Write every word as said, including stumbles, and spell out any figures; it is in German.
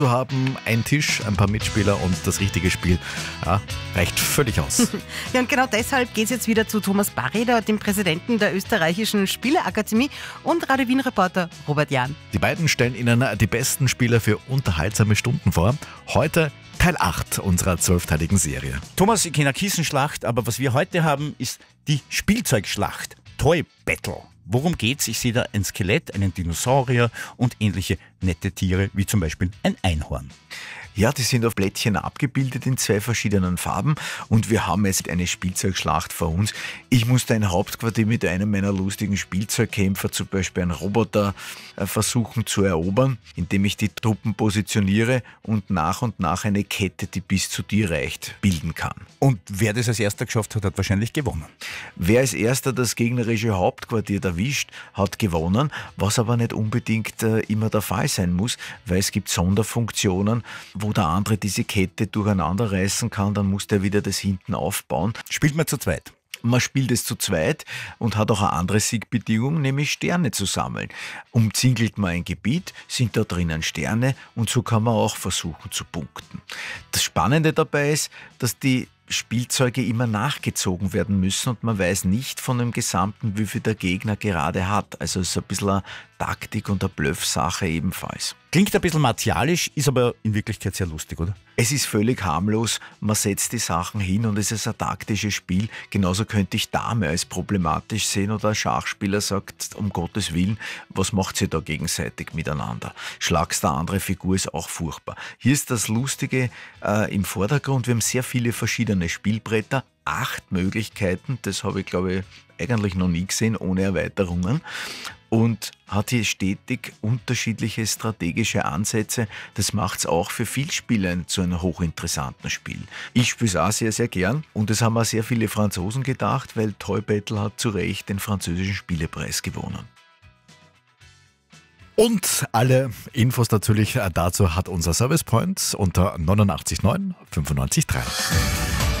zu haben, ein Tisch, ein paar Mitspieler und das richtige Spiel, ja, reicht völlig aus. Ja, und genau deshalb geht es jetzt wieder zu Thomas Bareder, dem Präsidenten der österreichischen Spieleakademie, und Radio Wien-Reporter Robert Jahn. Die beiden stellen Ihnen die besten Spieler für unterhaltsame Stunden vor. Heute Teil acht unserer zwölfteiligen Serie. Thomas, ich kenne eine Kissenschlacht, aber was wir heute haben, ist die Spielzeugschlacht. Toy Battle. Worum geht's? Ich sehe da ein Skelett, einen Dinosaurier und ähnliche nette Tiere, wie zum Beispiel ein Einhorn. Ja, die sind auf Blättchen abgebildet in zwei verschiedenen Farben und wir haben jetzt eine Spielzeugschlacht vor uns. Ich musste ein Hauptquartier mit einem meiner lustigen Spielzeugkämpfer, zum Beispiel einen Roboter, versuchen zu erobern, indem ich die Truppen positioniere und nach und nach eine Kette, die bis zu dir reicht, bilden kann. Und wer das als erster geschafft hat, hat wahrscheinlich gewonnen. Wer als erster das gegnerische Hauptquartier erwischt, hat gewonnen, was aber nicht unbedingt äh, immer der Fall sein muss, weil es gibt Sonderfunktionen, wo der andere diese Kette durcheinander reißen kann, dann muss der wieder das hinten aufbauen. Spielt man zu zweit? Man spielt es zu zweit und hat auch eine andere Siegbedingung, nämlich Sterne zu sammeln. Umzingelt man ein Gebiet, sind da drinnen Sterne und so kann man auch versuchen zu punkten. Das Spannende dabei ist, dass die Spielzeuge immer nachgezogen werden müssen und man weiß nicht von dem Gesamten, wie viel der Gegner gerade hat. Also es ist ein bisschen eine Taktik und eine Bluffsache ebenfalls. Klingt ein bisschen martialisch, ist aber in Wirklichkeit sehr lustig, oder? Es ist völlig harmlos, man setzt die Sachen hin und es ist ein taktisches Spiel. Genauso könnte ich Dame als problematisch sehen oder ein Schachspieler sagt, um Gottes Willen, was macht ihr da gegenseitig miteinander? Schlagst eine andere Figur ist auch furchtbar. Hier ist das Lustige äh, im Vordergrund, wir haben sehr viele verschiedene Spielbretter, acht Möglichkeiten, das habe ich glaube ich eigentlich noch nie gesehen, ohne Erweiterungen. Und hat hier stetig unterschiedliche strategische Ansätze. Das macht es auch für Vielspieler zu einem hochinteressanten Spiel. Ich spiele es auch sehr, sehr gern und es haben auch sehr viele Franzosen gedacht, weil Toy Battle hat zu Recht den französischen Spielepreis gewonnen. Und alle Infos natürlich dazu hat unser Service Point unter neunundachtzig neun fünfundneunzig drei.